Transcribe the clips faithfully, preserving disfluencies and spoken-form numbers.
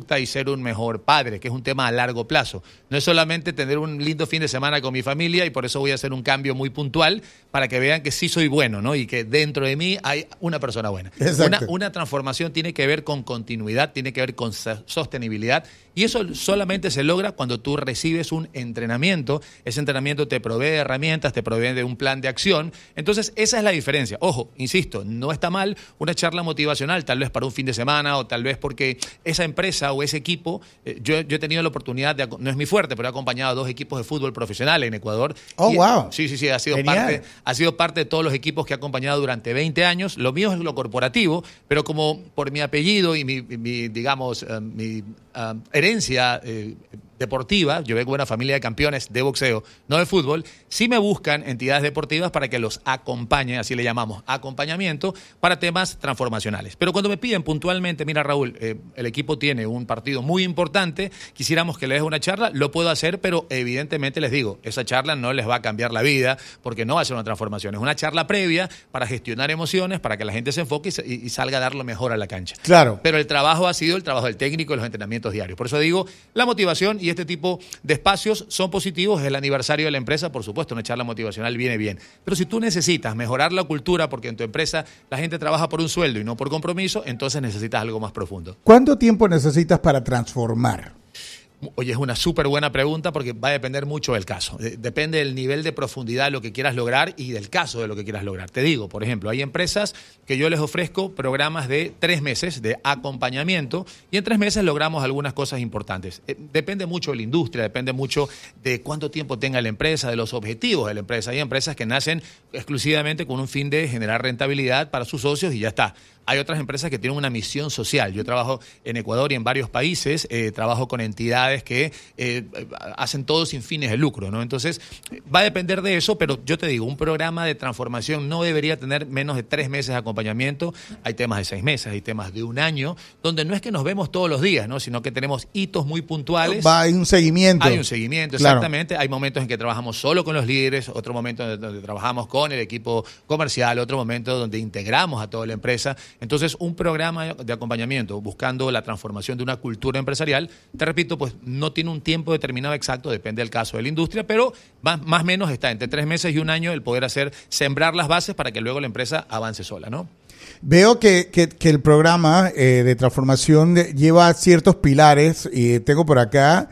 conducta y ser un mejor padre, que es un tema a largo plazo. No es solamente tener un lindo fin de semana con mi familia y por eso voy a hacer un cambio muy puntual para que vean que sí soy bueno, ¿no? Y que dentro de mí hay una persona buena. Una, una transformación tiene que ver con continuidad, tiene que ver con sostenibilidad y eso solamente se logra cuando tú recibes un entrenamiento. Ese entrenamiento te provee de herramientas, te provee de un plan de acción. Entonces, esa es la diferencia. Ojo, insisto, no está mal una charla motivacional, tal vez para un fin de semana o tal vez porque esa empresa o ese equipo, eh, yo, yo he tenido la oportunidad, de, no es mi fuerte, pero he acompañado a dos equipos de fútbol profesional en Ecuador. Oh, y, wow. Sí, sí, sí, ha sido, parte, ha sido parte de todos los equipos que he acompañado durante veinte años. Lo mío es lo corporativo, pero como por mi apellido y mi, mi digamos, uh, mi uh, herencia eh, deportiva, yo vengo de una familia de campeones de boxeo, no de fútbol, sí me buscan entidades deportivas para que los acompañen, así le llamamos, acompañamiento para temas transformacionales. Pero cuando me piden puntualmente, mira Raúl, eh, el equipo tiene un partido muy importante, quisiéramos que le des una charla, lo puedo hacer, pero evidentemente les digo, esa charla no les va a cambiar la vida, porque no va a ser una transformación, es una charla previa para gestionar emociones, para que la gente se enfoque y, y salga a dar lo mejor a la cancha. Claro. Pero el trabajo ha sido el trabajo del técnico y los entrenamientos diarios. Por eso digo, la motivación y este tipo de espacios son positivos. Es el aniversario de la empresa, por supuesto, una charla motivacional viene bien. Pero si tú necesitas mejorar la cultura porque en tu empresa la gente trabaja por un sueldo y no por compromiso, entonces necesitas algo más profundo. ¿Cuánto tiempo necesitas para transformar? Oye, es una súper buena pregunta porque va a depender mucho del caso. Depende del nivel de profundidad de lo que quieras lograr y del caso de lo que quieras lograr. Te digo, por ejemplo, hay empresas que yo les ofrezco programas de tres meses de acompañamiento y en tres meses logramos algunas cosas importantes. Depende mucho de la industria, depende mucho de cuánto tiempo tenga la empresa, de los objetivos de la empresa. Hay empresas que nacen exclusivamente con un fin de generar rentabilidad para sus socios y ya está. Hay otras empresas que tienen una misión social. Yo trabajo en Ecuador y en varios países, eh, trabajo con entidades que eh, hacen todo sin fines de lucro, ¿no? Entonces, va a depender de eso, pero yo te digo, un programa de transformación no debería tener menos de tres meses de acompañamiento. Hay temas de seis meses, hay temas de un año, donde no es que nos vemos todos los días, ¿no? Sino que tenemos hitos muy puntuales. Va, hay un seguimiento. Hay un seguimiento, exactamente. Claro. Hay momentos en que trabajamos solo con los líderes, otro momento donde, donde trabajamos con el equipo comercial, otro momento donde integramos a toda la empresa. Entonces, un programa de acompañamiento buscando la transformación de una cultura empresarial, te repito, pues no tiene un tiempo determinado exacto, depende del caso de la industria, pero más más o menos está entre tres meses y un año el poder hacer, sembrar las bases para que luego la empresa avance sola, ¿no? Veo que, que, que el programa eh, de transformación de, lleva ciertos pilares y tengo por acá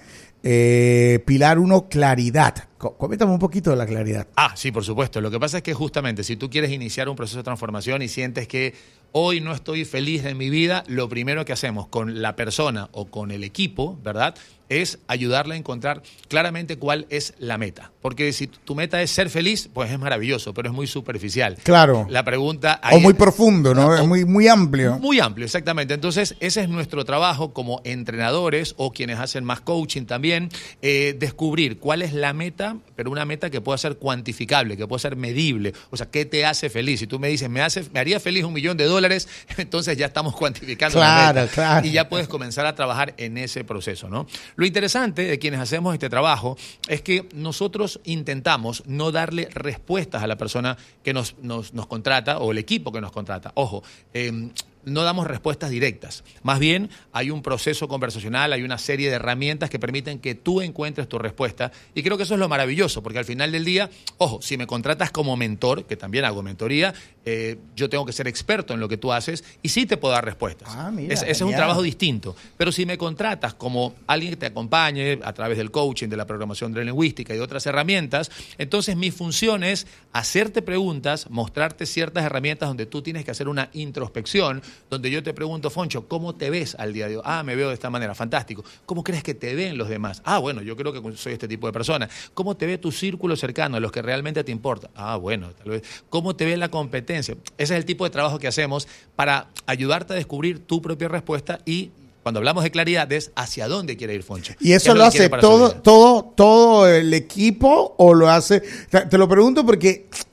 eh, pilar uno, claridad. Coméntame un poquito de la claridad. Ah, sí, por supuesto. Lo que pasa es que justamente si tú quieres iniciar un proceso de transformación y sientes que hoy no estoy feliz en mi vida, lo primero que hacemos con la persona o con el equipo, ¿verdad?, es ayudarle a encontrar claramente cuál es la meta. Porque si tu meta es ser feliz, pues es maravilloso, pero es muy superficial. Claro. La pregunta... O muy es, profundo, ¿no? O, es muy, muy amplio. Muy amplio, exactamente. Entonces, ese es nuestro trabajo como entrenadores o quienes hacen más coaching también, eh, descubrir cuál es la meta, pero una meta que pueda ser cuantificable, que pueda ser medible. O sea, ¿qué te hace feliz? Si tú me dices, me hace, me haría feliz un millón de dólares, entonces ya estamos cuantificando claro, la meta. Claro. Y ya puedes comenzar a trabajar en ese proceso, ¿no? Lo interesante de quienes hacemos este trabajo es que nosotros intentamos no darle respuestas a la persona que nos, nos, nos contrata o el equipo que nos contrata. Ojo, eh, no damos respuestas directas. Más bien, hay un proceso conversacional, hay una serie de herramientas que permiten que tú encuentres tu respuesta. Y creo que eso es lo maravilloso, porque al final del día, ojo, si me contratas como mentor, que también hago mentoría, eh, yo tengo que ser experto en lo que tú haces y sí te puedo dar respuestas. Ah, mira, es, ese es un trabajo distinto. Pero si me contratas como alguien que te acompañe a través del coaching, de la programación neurolingüística y de otras herramientas, entonces mi función es hacerte preguntas, mostrarte ciertas herramientas donde tú tienes que hacer una introspección, donde yo te pregunto, Foncho, ¿cómo te ves al día de hoy? Ah, me veo de esta manera, fantástico. ¿Cómo crees que te ven los demás? Ah, bueno, yo creo que soy este tipo de persona. ¿Cómo te ve tu círculo cercano, los que realmente te importa? Ah, bueno, tal vez. ¿Cómo te ve la competencia? Ese es el tipo de trabajo que hacemos para ayudarte a descubrir tu propia respuesta y cuando hablamos de claridad es hacia dónde quiere ir Foncho. ¿Y eso lo hace todo, todo, todo el equipo o lo hace? Te lo pregunto porque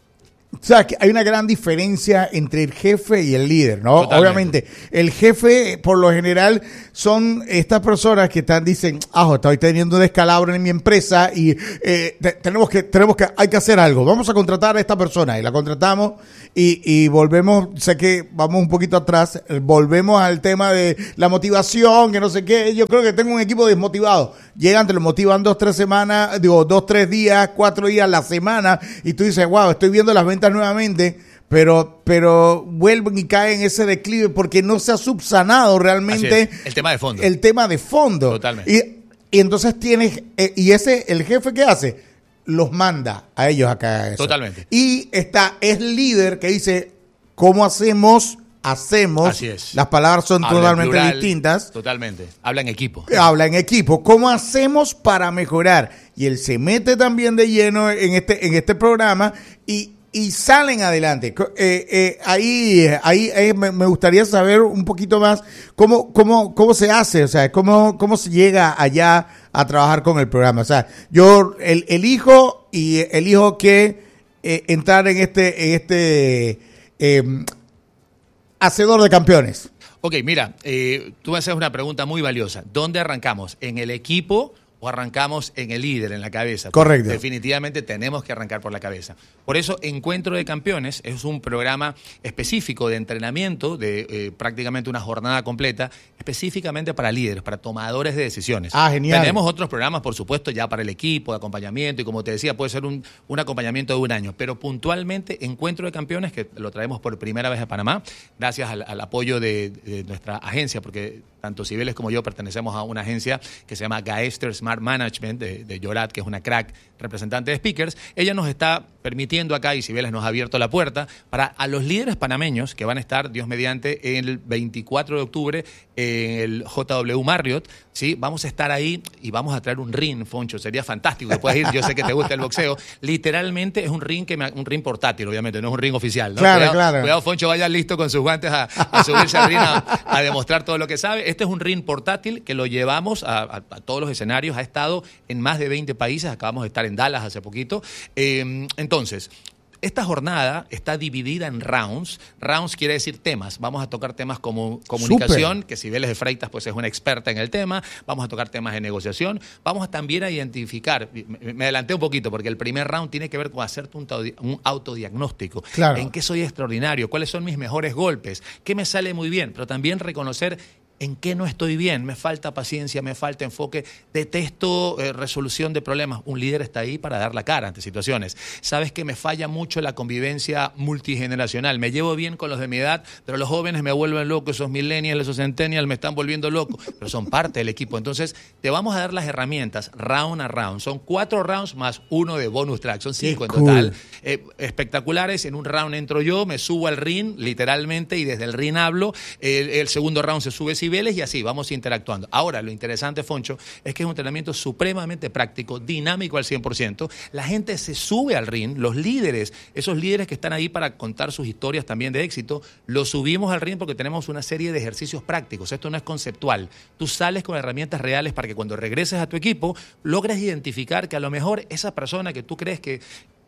O sea, que hay una gran diferencia entre el jefe y el líder, ¿no? Totalmente. Obviamente, el jefe, por lo general, son estas personas que están, dicen, ah, estoy teniendo un descalabro en mi empresa y eh, te, tenemos que, tenemos que, hay que hacer algo. Vamos a contratar a esta persona y la contratamos y, y volvemos, sé que vamos un poquito atrás, volvemos al tema de la motivación, que no sé qué. Yo creo que tengo un equipo desmotivado. Llegan, te lo motivan dos, tres semanas, digo, dos, tres días, cuatro días a la semana y tú dices, wow, estoy viendo las ventas nuevamente, pero pero vuelven y caen en ese declive porque no se ha subsanado realmente el tema de fondo. El tema de fondo. Totalmente. Y, y entonces tienes, eh, y ese, el jefe ¿qué hace? Los manda a ellos acá. Eso. Totalmente. Y está, es líder que dice, ¿cómo hacemos? Hacemos. Así es. Las palabras son Habla en totalmente plural, distintas. Totalmente. Habla en equipo. Habla en equipo. ¿Cómo hacemos para mejorar? Y él se mete también de lleno en este, en este programa y, y salen adelante. Eh, eh, ahí ahí eh, me, me gustaría saber un poquito más cómo, cómo, cómo se hace, o sea, cómo, cómo se llega allá a trabajar con el programa. O sea, yo el, elijo y elijo que eh, entrar en este, en este eh, hacedor de campeones. Ok, mira, eh, tú me haces una pregunta muy valiosa. ¿Dónde arrancamos? ¿En el equipo o arrancamos en el líder, en la cabeza? Correcto. Definitivamente tenemos que arrancar por la cabeza. Por eso, Encuentro de Campeones es un programa específico de entrenamiento, de eh, prácticamente una jornada completa, específicamente para líderes, para tomadores de decisiones. Ah, genial. Tenemos otros programas, por supuesto, ya para el equipo, de acompañamiento, y como te decía, puede ser un, un acompañamiento de un año, pero puntualmente Encuentro de Campeones, que lo traemos por primera vez a Panamá, gracias al, al apoyo de, de nuestra agencia, porque tanto Cibeles como yo pertenecemos a una agencia que se llama Gaester Smart Management de, de Yorat, que es una crack representante de speakers. Ella nos está permitiendo acá, y Cibeles nos ha abierto la puerta, para a los líderes panameños que van a estar, Dios mediante, el veinticuatro de octubre en el J W Marriott, ¿sí? Vamos a estar ahí y vamos a traer un ring, Foncho, sería fantástico que puedas ir, yo sé que te gusta el boxeo. Literalmente es un ring que me, un ring portátil, obviamente, no es un ring oficial, ¿no? Claro, cuidado, claro. Cuidado, Foncho, vaya listo con sus guantes a, a subirse al ring a, a demostrar todo lo que sabe. Este es un ring portátil que lo llevamos a, a, a todos los escenarios, ha estado en más de veinte países, acabamos de estar en Dallas hace poquito. Eh, entonces, esta jornada está dividida en rounds. Rounds quiere decir temas. Vamos a tocar temas como comunicación, Super. que Cibeles de Freitas pues, es una experta en el tema. Vamos a tocar temas de negociación. Vamos a también a identificar, me, me adelanté un poquito porque el primer round tiene que ver con hacerte un, un autodiagnóstico. Claro. En qué soy extraordinario, cuáles son mis mejores golpes, qué me sale muy bien, pero también reconocer en qué no estoy bien, me falta paciencia, me falta enfoque, detesto eh, resolución de problemas. Un líder está ahí para dar la cara ante situaciones. Sabes que me falla mucho la convivencia multigeneracional, me llevo bien con los de mi edad, pero los jóvenes me vuelven loco, esos millennials, esos centennials me están volviendo loco, pero son parte del equipo. Entonces, te vamos a dar las herramientas round a round. Son cuatro rounds más uno de bonus track, son cinco en total. Eh, espectaculares, en un round entro yo, me subo al ring, literalmente, y desde el ring hablo. El, el segundo round se sube Cibeles y así vamos interactuando. Ahora, lo interesante, Foncho, es que es un entrenamiento supremamente práctico, dinámico al cien por ciento. La gente se sube al ring, los líderes, esos líderes que están ahí para contar sus historias también de éxito, los subimos al ring porque tenemos una serie de ejercicios prácticos. Esto no es conceptual. Tú sales con herramientas reales para que cuando regreses a tu equipo logres identificar que a lo mejor esa persona que tú crees que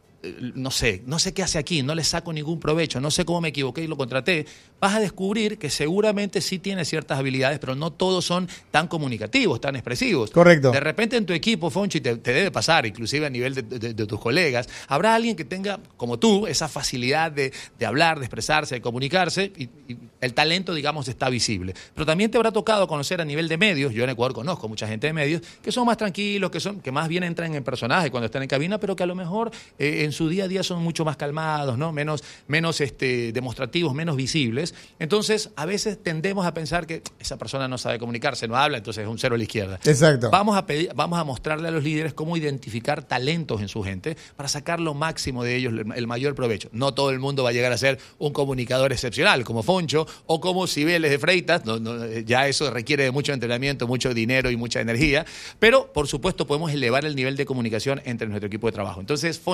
no sé, no sé qué hace aquí, no le saco ningún provecho, no sé cómo me equivoqué y lo contraté, vas a descubrir que seguramente sí tiene ciertas habilidades, pero no todos son tan comunicativos, tan expresivos. Correcto. De repente en tu equipo, Fonchi, te, te debe pasar, inclusive a nivel de, de, de tus colegas, habrá alguien que tenga, como tú, esa facilidad de, de hablar, de expresarse, de comunicarse, y, y el talento, digamos, está visible. Pero también te habrá tocado conocer a nivel de medios, yo en Ecuador conozco mucha gente de medios, que son más tranquilos, que son que más bien entran en personaje cuando están en cabina, pero que a lo mejor eh, en su día a día son mucho más calmados, ¿no? Menos, menos este, demostrativos, menos visibles. Entonces, a veces tendemos a pensar que esa persona no sabe comunicarse, no habla, entonces es un cero a la izquierda. Exacto. Vamos a pedir, vamos a mostrarle a los líderes cómo identificar talentos en su gente para sacar lo máximo de ellos, el mayor provecho. No todo el mundo va a llegar a ser un comunicador excepcional, como Foncho o como Cibeles de Freitas. No, no, ya eso requiere de mucho entrenamiento, mucho dinero y mucha energía. Pero, por supuesto, podemos elevar el nivel de comunicación entre nuestro equipo de trabajo. Entonces, Foncho, es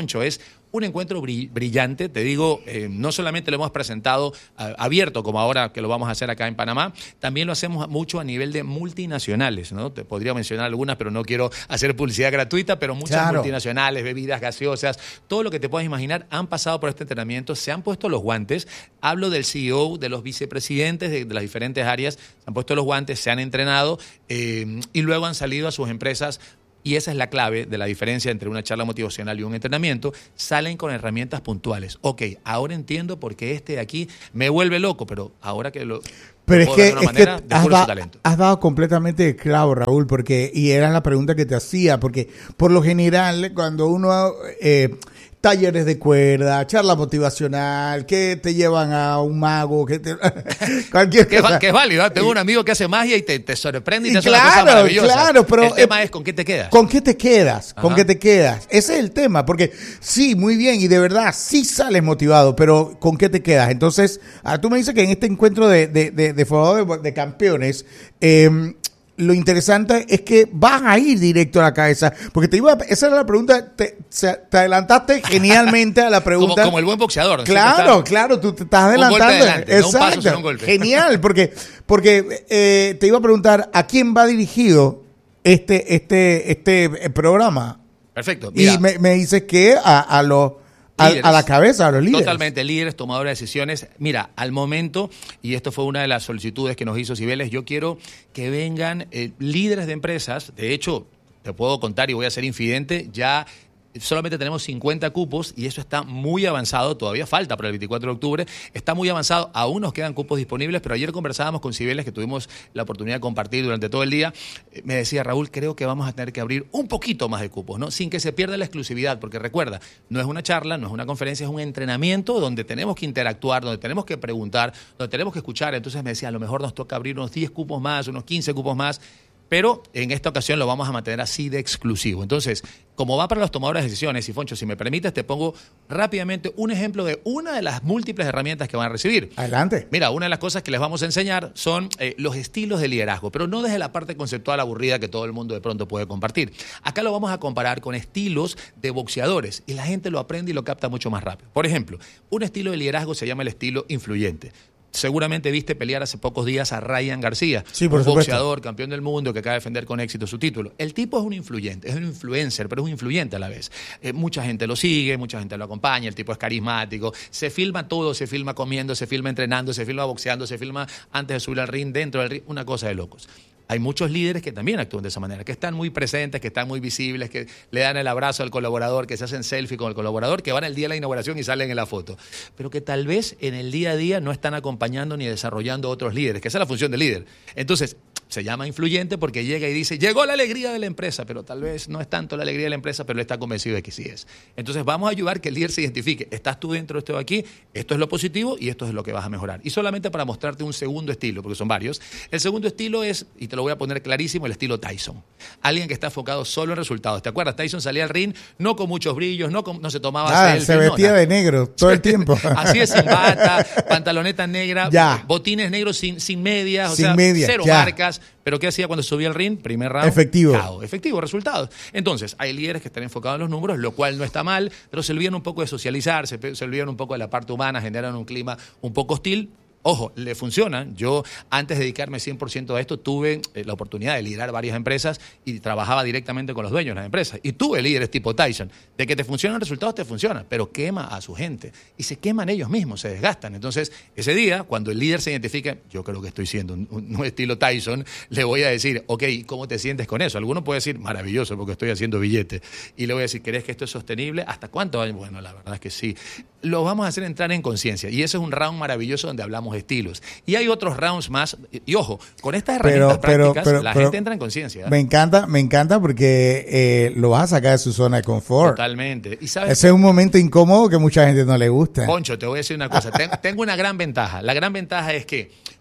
un encuentro brillante, te digo, eh, no solamente lo hemos presentado uh, abierto como ahora que lo vamos a hacer acá en Panamá, también lo hacemos mucho a nivel de multinacionales, ¿no? Te podría mencionar algunas, pero no quiero hacer publicidad gratuita, pero muchas claro. multinacionales, bebidas gaseosas, todo lo que te puedas imaginar han pasado por este entrenamiento, se han puesto los guantes, hablo del C E O, de los vicepresidentes de, de las diferentes áreas, se han puesto los guantes, se han entrenado eh, y luego han salido a sus empresas. Y esa es la clave de la diferencia entre una charla motivacional y un entrenamiento. Salen con herramientas puntuales. Ok, ahora entiendo por qué este de aquí me vuelve loco, pero ahora que lo... Pero es que, es que has, da, talento. has dado completamente claro, Raúl, porque y era la pregunta que te hacía, porque por lo general cuando uno... Eh, talleres de cuerda, charla motivacional, que te llevan a un mago, que te, cualquier que, cosa. Que es válido, ¿eh? Tengo un amigo que hace magia y te, te sorprende y, y te hace claro, una cosa maravillosa. Claro, pero el tema eh, es con qué te quedas. ¿Con qué te quedas? Ajá. ¿Con qué te quedas? Ese es el tema, porque sí, muy bien, y de verdad, sí sales motivado, pero ¿con qué te quedas? Entonces, ah, tú me dices que en este encuentro de, de, de, de formadores de, de campeones, eh, lo interesante es que vas a ir directo a la cabeza, porque te iba a, esa era la pregunta, te, te adelantaste genialmente a la pregunta. Como, como el buen boxeador. Claro, claro, tú te estás adelantando. Un golpe adelante, exacto, no un paso, sino un golpe. Genial, porque, porque eh, te iba a preguntar, ¿a quién va dirigido este, este, este programa? Perfecto. Mira, y me, me dices que a, a los... A, a la cabeza, a los líderes. Totalmente, líderes, tomadores de decisiones. Mira, al momento, y esto fue una de las solicitudes que nos hizo Cibeles, yo quiero que vengan eh, líderes de empresas. De hecho, te puedo contar y voy a ser infidente, ya solamente tenemos cincuenta cupos y eso está muy avanzado, todavía falta para el veinticuatro de octubre, está muy avanzado, aún nos quedan cupos disponibles, pero ayer conversábamos con Cibeles, que tuvimos la oportunidad de compartir durante todo el día, me decía, Raúl, creo que vamos a tener que abrir un poquito más de cupos, ¿no? Sin que se pierda la exclusividad, porque recuerda, no es una charla, no es una conferencia, es un entrenamiento donde tenemos que interactuar, donde tenemos que preguntar, donde tenemos que escuchar, entonces me decía, a lo mejor nos toca abrir unos diez cupos más, unos quince cupos más, pero en esta ocasión lo vamos a mantener así de exclusivo. Entonces, como va para los tomadores de decisiones, y Foncho, si me permites, te pongo rápidamente un ejemplo de una de las múltiples herramientas que van a recibir. Adelante. Mira, una de las cosas que les vamos a enseñar son eh, los estilos de liderazgo, pero no desde la parte conceptual aburrida que todo el mundo de pronto puede compartir. Acá lo vamos a comparar con estilos de boxeadores y la gente lo aprende y lo capta mucho más rápido. Por ejemplo, un estilo de liderazgo se llama el estilo influyente. Seguramente viste pelear hace pocos días a Ryan García, sí, por un supuesto. boxeador, campeón del mundo, que acaba de defender con éxito su título. El tipo es un influyente, es un influencer, pero es un influyente a la vez. Eh, mucha gente lo sigue, mucha gente lo acompaña, el tipo es carismático, se filma todo, se filma comiendo, se filma entrenando, se filma boxeando, se filma antes de subir al ring, dentro del ring, una cosa de locos. Hay muchos líderes que también actúan de esa manera, que están muy presentes, que están muy visibles, que le dan el abrazo al colaborador, que se hacen selfie con el colaborador, que van el día de la inauguración y salen en la foto. Pero que tal vez en el día a día no están acompañando ni desarrollando otros líderes, que esa es la función del líder. Entonces, se llama influyente porque llega y dice, llegó la alegría de la empresa, pero tal vez no es tanto la alegría de la empresa, pero él está convencido de que sí es. Entonces vamos a ayudar que el líder se identifique, estás tú dentro de esto de aquí, esto es lo positivo y esto es lo que vas a mejorar. Y solamente para mostrarte un segundo estilo, porque son varios, el segundo estilo es, y te lo voy a poner clarísimo, el estilo Tyson. Alguien que está enfocado solo en resultados. ¿Te acuerdas? Tyson salía al ring no con muchos brillos, no, con, no se tomaba ah, selfie. Se vestía no, de negro todo el tiempo. Así es, sin bata, pantaloneta negra, ya. botines negros sin, sin medias, o sin sea, medias, cero ya. marcas. Pero ¿qué hacía cuando subía al ring? Primer round. Efectivo. Cao. Efectivo, resultados. Entonces, hay líderes que están enfocados en los números, lo cual no está mal, pero se olvidan un poco de socializar, se, se olvidan un poco de la parte humana, generan un clima un poco hostil. Ojo, le funciona. Yo, antes de dedicarme cien por ciento a esto, tuve eh, la oportunidad de liderar varias empresas y trabajaba directamente con los dueños de las empresas. Y tuve líderes tipo Tyson. De que te funcionan resultados, te funciona, pero quema a su gente. Y se queman ellos mismos, se desgastan. Entonces, ese día, cuando el líder se identifique, yo creo que estoy siendo un, un, un estilo Tyson, le voy a decir, ok, ¿cómo te sientes con eso? Alguno puede decir, maravilloso, porque estoy haciendo billete. Y le voy a decir, ¿crees que esto es sostenible? ¿Hasta cuánto? Bueno, la verdad es que sí. Lo vamos a hacer entrar en conciencia. Y ese es un round maravilloso donde hablamos estilos. Y hay otros rounds más. Y ojo, con estas herramientas pero, prácticas, pero, pero, la pero, gente entra en conciencia. ¿eh? Me encanta, me encanta porque eh, lo vas a sacar de su zona de confort. Totalmente. ¿Y sabes? Ese es un momento incómodo que mucha gente no le gusta. Poncho, te voy a decir una cosa. Ten, tengo una gran ventaja. La gran ventaja es que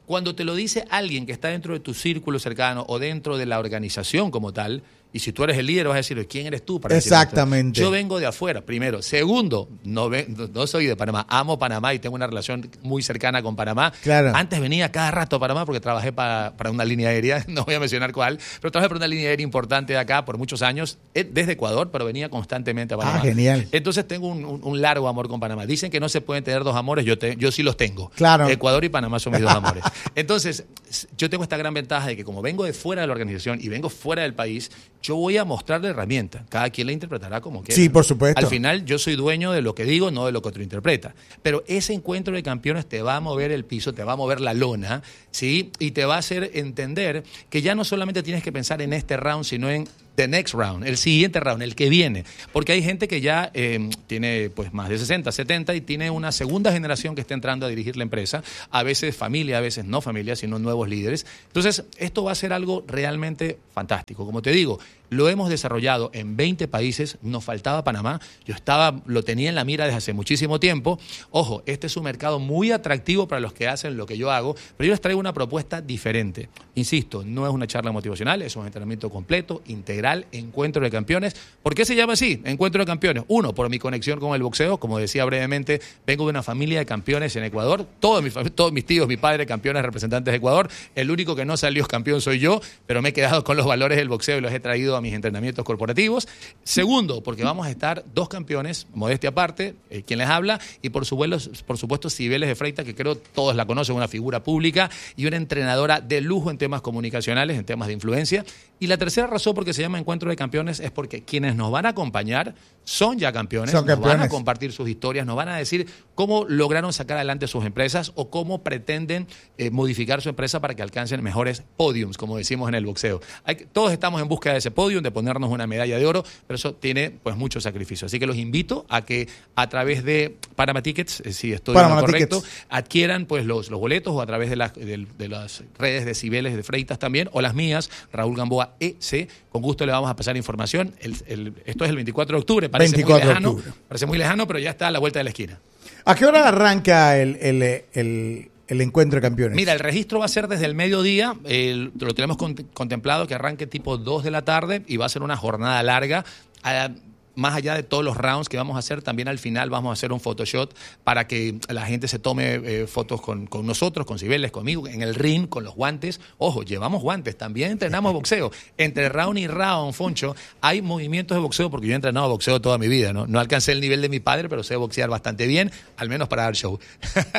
cuando te lo dice alguien que está dentro de tu círculo cercano o dentro de la organización como tal, y si tú eres el líder vas a decir, ¿quién eres tú para decir esto? Exactamente. Yo vengo de afuera, primero. Segundo, no, ve, no soy de Panamá, amo Panamá y tengo una relación muy cercana con Panamá. Claro. Antes venía cada rato a Panamá porque trabajé para, para una línea aérea, no voy a mencionar cuál, pero trabajé para una línea aérea importante de acá por muchos años, desde Ecuador, pero venía constantemente a Panamá. Ah, genial. Entonces tengo un, un, un largo amor con Panamá. Dicen que no se pueden tener dos amores, yo, te, yo sí los tengo. Claro. Ecuador y Panamá son mis dos amores. Entonces, yo tengo esta gran ventaja de que como vengo de fuera de la organización y vengo fuera del país, yo voy a mostrar la herramienta. Cada quien la interpretará como quiera. Sí, por supuesto. Al final, yo soy dueño de lo que digo, no de lo que otro interpreta. Pero ese encuentro de campeones te va a mover el piso, te va a mover la lona, ¿sí? Y te va a hacer entender que ya no solamente tienes que pensar en este round, sino en the next round, el siguiente round, el que viene. Porque hay gente que ya eh, tiene pues más de sesenta, setenta y tiene una segunda generación que está entrando a dirigir la empresa. A veces familia, a veces no familia, sino nuevos líderes. Entonces, esto va a ser algo realmente fantástico. Como te digo, lo hemos desarrollado en veinte países. Nos faltaba Panamá. Yo estaba, lo tenía en la mira desde hace muchísimo tiempo. Ojo, este es un mercado muy atractivo para los que hacen lo que yo hago, pero yo les traigo una propuesta diferente. Insisto, no es una charla motivacional, es un entrenamiento completo, integral, Encuentro de Campeones. ¿Por qué se llama así? Encuentro de Campeones. Uno, por mi conexión con el boxeo. Como decía brevemente, vengo de una familia de campeones en Ecuador. Todos mis, todos mis tíos, mi padre, campeones, representantes de Ecuador. El único que no salió campeón soy yo, pero me he quedado con los valores del boxeo y los he traído a mis entrenamientos corporativos. Segundo, porque vamos a estar dos campeones, modestia aparte, eh, quien les habla, y por, su vuelo, por supuesto Cibeles de Freitas, que creo todos la conocen, una figura pública y una entrenadora de lujo en temas comunicacionales, en temas de influencia. Y la tercera razón por qué se llama Encuentro de Campeones es porque quienes nos van a acompañar son ya campeones, son campeones. Nos van a compartir sus historias, nos van a decir cómo lograron sacar adelante sus empresas o cómo pretenden eh, modificar su empresa para que alcancen mejores podiums, como decimos en el boxeo. Hay, todos estamos en búsqueda de ese podium, de ponernos una medalla de oro, pero eso tiene pues mucho sacrificio. Así que los invito a que a través de Panama Tickets, eh, si estoy en lo correcto, adquieran pues los, los boletos o a través de, la, de, de las redes de Cibeles de Freitas también, o las mías, Raúl Gamboa E C. Con gusto le vamos a pasar información. El, el, esto es el veinticuatro de octubre. Parece veinticuatro muy lejano, de octubre. Parece muy lejano, pero ya está a la vuelta de la esquina. ¿A qué hora arranca el, el, el, el Encuentro de Campeones? Mira, el registro va a ser desde el mediodía. El, lo tenemos cont- contemplado que arranque tipo dos de la tarde y va a ser una jornada larga. A, Más allá de todos los rounds que vamos a hacer, también al final vamos a hacer un photoshot para que la gente se tome eh, fotos con, con nosotros, con Cibeles, conmigo, en el ring, con los guantes. Ojo, llevamos guantes, también entrenamos boxeo. Entre round y round, Foncho, hay movimientos de boxeo, porque yo he entrenado boxeo toda mi vida, ¿no? No alcancé el nivel de mi padre, pero sé boxear bastante bien, al menos para dar show.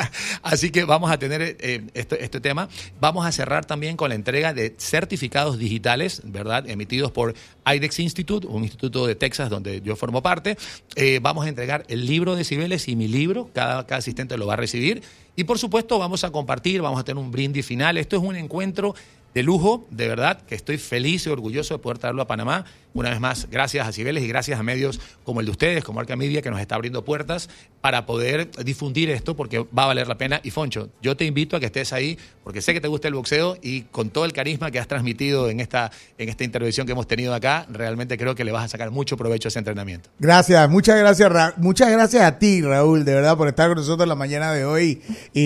Así que vamos a tener eh, este, este tema. Vamos a cerrar también con la entrega de certificados digitales, ¿verdad? Emitidos por I D E X Institute, un instituto de Texas donde yo formo parte. Eh, vamos a entregar el libro de Cibeles y mi libro, cada, cada asistente lo va a recibir. Y por supuesto vamos a compartir, vamos a tener un brindis final. Esto es un encuentro de lujo, de verdad, que estoy feliz y orgulloso de poder traerlo a Panamá. Una vez más, gracias a Cibeles y gracias a medios como el de ustedes, como Arca Media, que nos está abriendo puertas para poder difundir esto, porque va a valer la pena. Y Foncho, yo te invito a que estés ahí, porque sé que te gusta el boxeo y con todo el carisma que has transmitido en esta, en esta intervención que hemos tenido acá, realmente creo que le vas a sacar mucho provecho a ese entrenamiento. Gracias, muchas gracias, Ra- muchas gracias a ti, Raúl, de verdad, por estar con nosotros en la mañana de hoy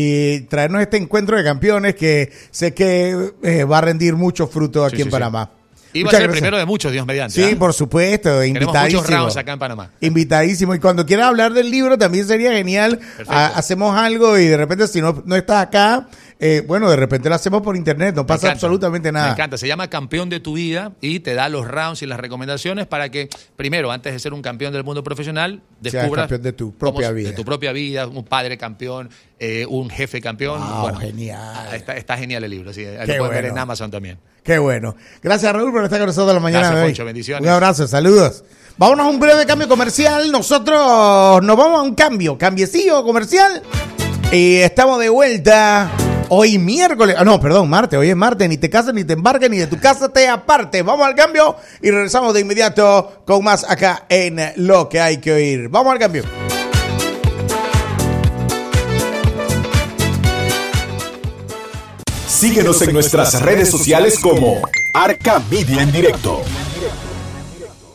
y traernos este encuentro de campeones que sé que eh, va a rendir mucho fruto aquí Sí, en sí, Panamá. sí. Y va Muchas a ser el gracias. primero de muchos, Dios mediante. Sí, ¿eh? por supuesto, Tenemos invitadísimo. muchos rounds acá en Panamá. Invitadísimo. Y cuando quieras hablar del libro también sería genial. Ha, hacemos algo y de repente si no, no estás acá, eh, bueno, de repente lo hacemos por internet, no pasa absolutamente nada. Me encanta, se llama Campeón de tu Vida y te da los rounds y las recomendaciones para que, primero, antes de ser un campeón del mundo profesional, descubras campeón de tu propia cómo- vida. de tu propia vida, un padre campeón, eh, un jefe campeón. Wow, bueno, genial. Está, está genial el libro, sí, lo Qué pueden ver bueno. en Amazon también. Qué bueno. Gracias, Raúl, por estar con nosotros la mañana Gracias, de hoy. Foncho, bendiciones. Un abrazo, saludos. Vámonos a un breve cambio comercial. Nosotros nos vamos a un cambio, cambiecillo comercial. Y estamos de vuelta. Hoy miércoles, ah, no, perdón, martes, hoy es martes, ni te casas, ni te embarques, ni de tu casa te apartes. Vamos al cambio y regresamos de inmediato con más acá en Lo que hay que oír. Vamos al cambio. Síguenos en nuestras redes sociales como Arca Media en Directo.